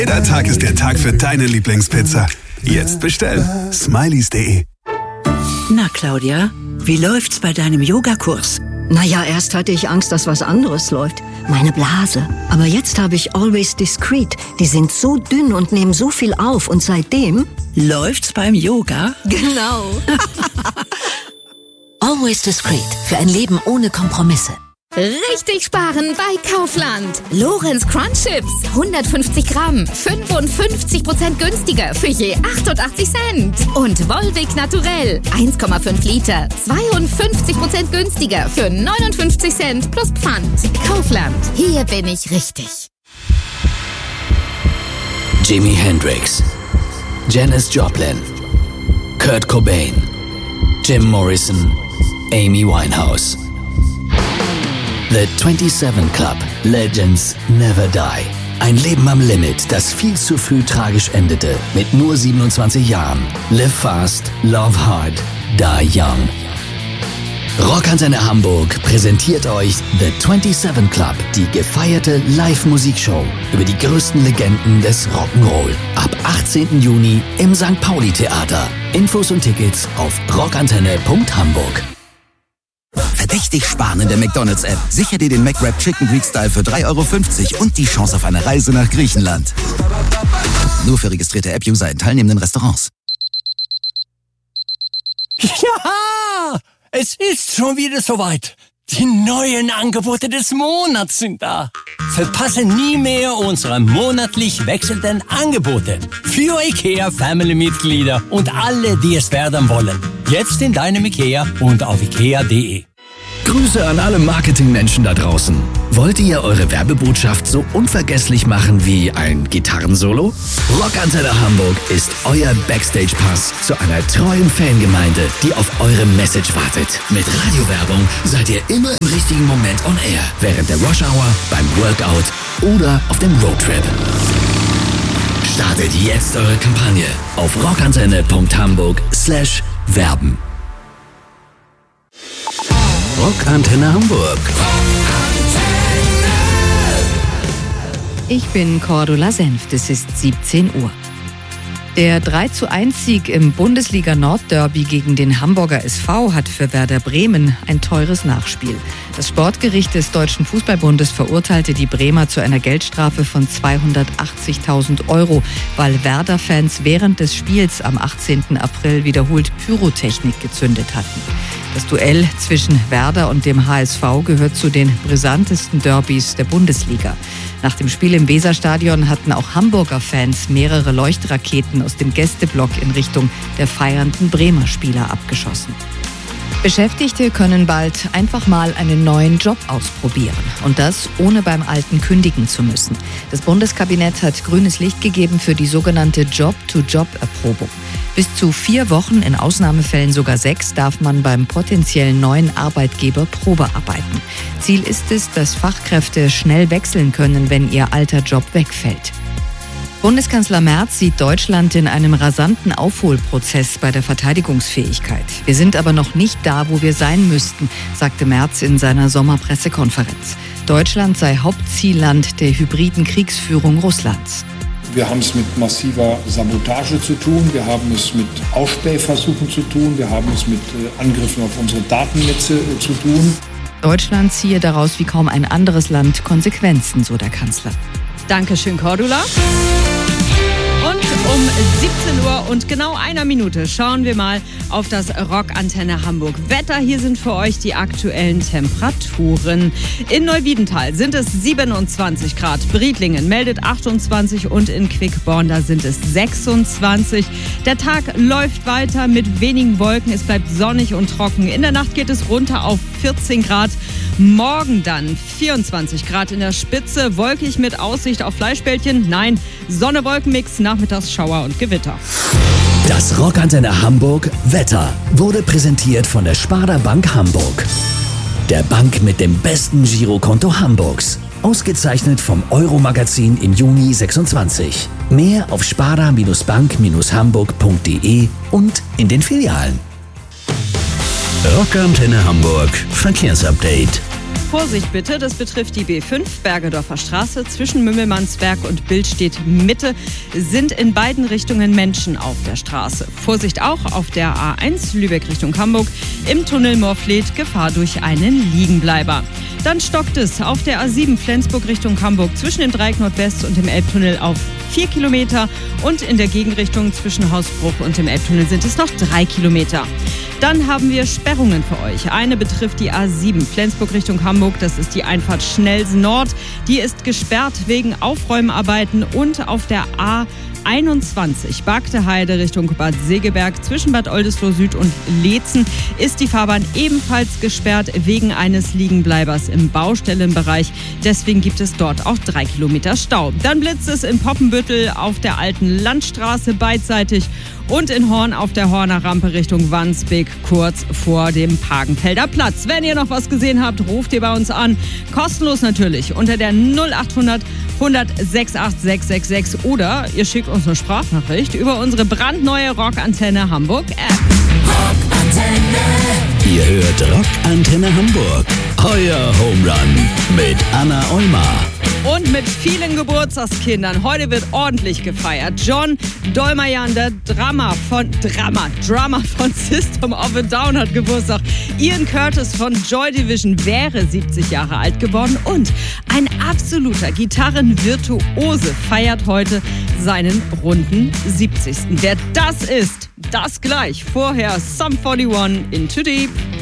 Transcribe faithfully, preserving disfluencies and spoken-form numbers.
Jeder Tag ist der Tag für deine Lieblingspizza. Jetzt bestellen. Smileys punkt de. Na, Claudia, wie läuft's bei deinem Yogakurs? Naja, erst hatte ich Angst, dass was anderes läuft. Meine Blase. Aber jetzt habe ich Always Discreet. Die sind so dünn und nehmen so viel auf. Und seitdem... Läuft's beim Yoga? Genau. Always Discreet. Für ein Leben ohne Kompromisse. Richtig sparen bei Kaufland. Lorenz Crunch Chips. hundertfünfzig Gramm. fünfundfünfzig Prozent günstiger für je achtundachtzig Cent. Und Volvic Naturell. eins Komma fünf Liter. zweiundfünfzig Prozent günstiger für neunundfünfzig Cent plus Pfand. Kaufland. Hier bin ich richtig. Jimi Hendrix. Janis Joplin. Kurt Cobain. Jim Morrison. Amy Winehouse. The twenty-seven Club. Legends never die. Ein Leben am Limit, das viel zu früh tragisch endete. Mit nur siebenundzwanzig Jahren. Live fast, love hard, die young. Rockantenne Hamburg präsentiert euch The twenty-seven Club, die gefeierte Live-Musikshow über die größten Legenden des Rock'n'Roll. Ab achtzehnten Juni im Sankt Pauli Theater. Infos und Tickets auf rockantenne punkt hamburg. Verdächtig sparen in der McDonald's-App. Sicher dir den McWrap Chicken Greek Style für drei Euro fünfzig und die Chance auf eine Reise nach Griechenland. Nur für registrierte App-User in teilnehmenden Restaurants. Ja, es ist schon wieder soweit. Die neuen Angebote des Monats sind da. Verpasse nie mehr unsere monatlich wechselnden Angebote. Für IKEA Family-Mitglieder und alle, die es werden wollen. Jetzt in deinem IKEA und auf ikea punkt de. Grüße an alle Marketingmenschen da draußen. Wollt ihr eure Werbebotschaft so unvergesslich machen wie ein Gitarrensolo? Rockantenne Hamburg ist euer Backstage-Pass zu einer treuen Fangemeinde, die auf eure Message wartet. Mit Radiowerbung seid ihr immer im richtigen Moment on air. Während der Rush Hour, beim Workout oder auf dem Roadtrip. Startet jetzt eure Kampagne auf rockantenne punkt hamburg slash werben. Rockantenne Hamburg. Ich bin Cordula Senft, es ist siebzehn Uhr. Der drei zu eins Sieg im Bundesliga-Nord-Derby gegen den Hamburger S V hat für Werder Bremen ein teures Nachspiel. Das Sportgericht des Deutschen Fußballbundes verurteilte die Bremer zu einer Geldstrafe von zweihundertachtzigtausend Euro, weil Werder-Fans während des Spiels am achtzehnten April wiederholt Pyrotechnik gezündet hatten. Das Duell zwischen Werder und dem H S V gehört zu den brisantesten Derbys der Bundesliga. Nach dem Spiel im Weserstadion hatten auch Hamburger Fans mehrere Leuchtraketen aus dem Gästeblock in Richtung der feiernden Bremer Spieler abgeschossen. Beschäftigte können bald einfach mal einen neuen Job ausprobieren. Und das, ohne beim alten kündigen zu müssen. Das Bundeskabinett hat grünes Licht gegeben für die sogenannte Job-to-Job-Erprobung. Bis zu vier Wochen, in Ausnahmefällen sogar sechs, darf man beim potenziellen neuen Arbeitgeber Probearbeiten. Ziel ist es, dass Fachkräfte schnell wechseln können, wenn ihr alter Job wegfällt. Bundeskanzler Merz sieht Deutschland in einem rasanten Aufholprozess bei der Verteidigungsfähigkeit. Wir sind aber noch nicht da, wo wir sein müssten, sagte Merz in seiner Sommerpressekonferenz. Deutschland sei Hauptzielland der hybriden Kriegsführung Russlands. Wir haben es mit massiver Sabotage zu tun, wir haben es mit Ausspähversuchen zu tun, wir haben es mit Angriffen auf unsere Datennetze zu tun. Deutschland ziehe daraus wie kaum ein anderes Land Konsequenzen, so der Kanzler. Dankeschön, Cordula. Und um siebzehn Uhr und genau einer Minute schauen wir mal auf das Rockantenne Hamburg Wetter. Hier sind für euch die aktuellen Temperaturen. In Neuwiedental sind es siebenundzwanzig Grad, Briedlingen meldet achtundzwanzig und in Quickborn, da sind es sechsundzwanzig. Der Tag läuft weiter mit wenigen Wolken, es bleibt sonnig und trocken. In der Nacht geht es runter auf vierzehn Grad. Morgen dann vierundzwanzig Grad in der Spitze, wolkig mit Aussicht auf Fleischbällchen. Nein, Sonne-Wolkenmix, nachmittags Schauer und Gewitter. Das Rockantenne Hamburg Wetter wurde präsentiert von der Sparda Bank Hamburg. Der Bank mit dem besten Girokonto Hamburgs. Ausgezeichnet vom Euro-Magazin im Juni sechsundzwanzig. Mehr auf sparda bank hamburg punkt de und in den Filialen. Rockantenne Hamburg Verkehrsupdate. Vorsicht bitte, das betrifft die B fünf, Bergedorfer Straße. Zwischen Mümmelmannsberg und Billstedt Mitte sind in beiden Richtungen Menschen auf der Straße. Vorsicht auch auf der A eins, Lübeck Richtung Hamburg. Im Tunnel Moorfleet Gefahr durch einen Liegenbleiber. Dann stockt es auf der A sieben, Flensburg Richtung Hamburg. Zwischen dem Dreieck Nordwest und dem Elbtunnel auf vier Kilometer. Und in der Gegenrichtung zwischen Hausbruch und dem Elbtunnel sind es noch drei Kilometer. Dann haben wir Sperrungen für euch. Eine betrifft die A sieben, Flensburg Richtung Hamburg. Das ist die Einfahrt Schnelsen Nord. Die ist gesperrt wegen Aufräumarbeiten. Und auf der A einundzwanzig, Bagdeheide Richtung Bad Segeberg, zwischen Bad Oldesloe Süd und Leetzen, ist die Fahrbahn ebenfalls gesperrt wegen eines Liegenbleibers im Baustellenbereich. Deswegen gibt es dort auch drei Kilometer Stau. Dann blitzt es in Poppenbüttel auf der alten Landstraße beidseitig und in Horn auf der Horner Rampe Richtung Wandsbek, kurz vor dem Pagenfelder Platz. Wenn ihr noch was gesehen habt, ruft ihr bei uns an. Kostenlos natürlich unter der null acht hundert hundert sechsundachtzig sechshundertsechsundsechzig oder ihr schickt uns eine Sprachnachricht über unsere brandneue Rockantenne Hamburg App. Rockantenne. Ihr hört Rockantenne Hamburg. Euer Home Run mit Anna Eumar. Und mit vielen Geburtstagskindern. Heute wird ordentlich gefeiert. John Dolmayan, der Drummer von Drummer, Drummer von System of a Down hat Geburtstag. Ian Curtis von Joy Division wäre siebzig Jahre alt geworden. Und ein absoluter Gitarrenvirtuose feiert heute seinen runden siebzigsten Wer das ist, das gleich. Vorher Sum einundvierzig in Too Deep.